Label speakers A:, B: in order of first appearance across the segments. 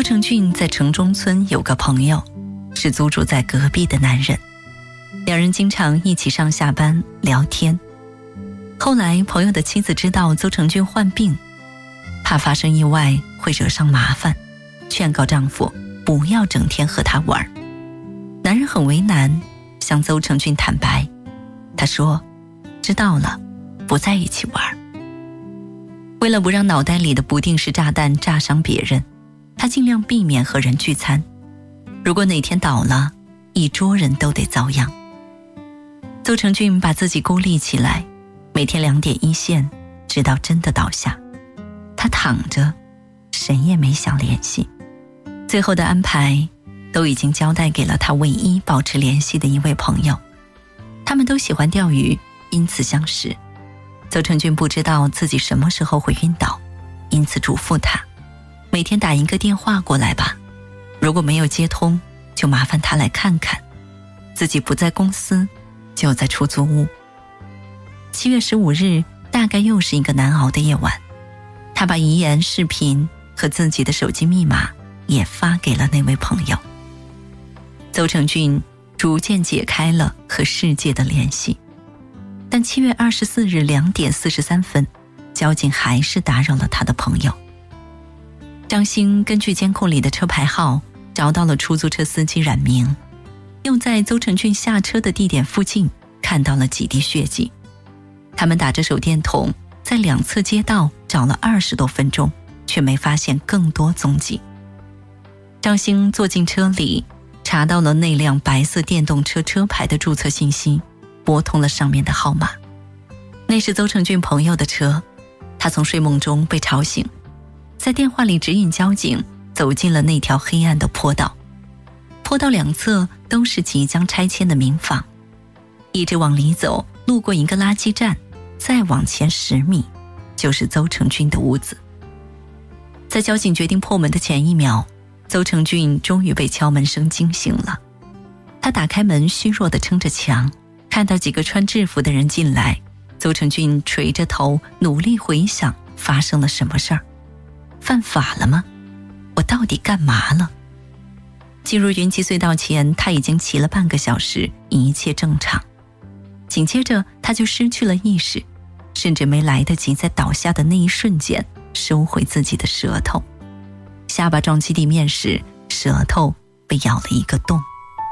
A: 邹成俊在城中村有个朋友，是租住在隔壁的男人，两人经常一起上下班聊天。后来朋友的妻子知道邹成俊患病，怕发生意外会惹上麻烦，劝告丈夫不要整天和他玩。男人很为难，向邹成俊坦白，他说知道了，不在一起玩。为了不让脑袋里的不定时炸弹炸伤别人，他尽量避免和人聚餐，如果哪天倒了，一桌人都得遭殃。邹成俊把自己孤立起来，每天2点一线，直到真的倒下。他躺着，谁也没想联系。最后的安排都已经交代给了他唯一保持联系的一位朋友，他们都喜欢钓鱼，因此相识。邹成俊不知道自己什么时候会晕倒，因此嘱咐他每天打一个电话过来吧，如果没有接通，就麻烦他来看看，自己不在公司，就在出租屋。7月15日大概又是一个难熬的夜晚，他把遗言视频和自己的手机密码也发给了那位朋友。邹成俊逐渐解开了和世界的联系，但7月24日2点43分，交警还是打扰了他的朋友。张兴根据监控里的车牌号找到了出租车司机冉明，又在邹成俊下车的地点附近看到了几滴血迹。他们打着手电筒在2侧街道找了20多分钟，却没发现更多踪迹。张兴坐进车里，查到了那辆白色电动车车牌的注册信息，拨通了上面的号码。那是邹成俊朋友的车，他从睡梦中被吵醒，在电话里指引交警走进了那条黑暗的坡道。坡道2侧都是即将拆迁的民房，一直往里走，路过一个垃圾站，再往前10米就是邹成俊的屋子。在交警决定破门的前一秒，邹成俊终于被敲门声惊醒了。他打开门，虚弱地撑着墙，看到几个穿制服的人进来。邹成俊垂着头，努力回想发生了什么事儿。犯法了吗？我到底干嘛了？进入云集隧道前，他已经骑了半个小时，一切正常。紧接着他就失去了意识，甚至没来得及在倒下的那一瞬间收回自己的舌头。下巴撞击地面时，舌头被咬了一个洞。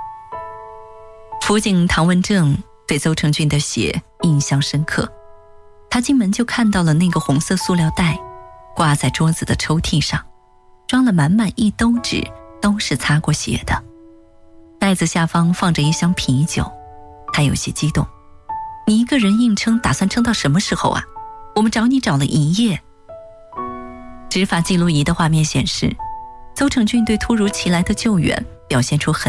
A: 辅警唐文正对邹成俊的血印象深刻，他进门就看到了那个红色塑料袋挂在桌子的抽屉上，装了满满一兜纸，都是擦过血的。袋子下方放着一箱啤酒，他有些激动。你一个人硬撑，打算撑到什么时候啊？我们找你找了一夜。执法记录仪的画面显示，邹成俊对突如其来的救援表现出很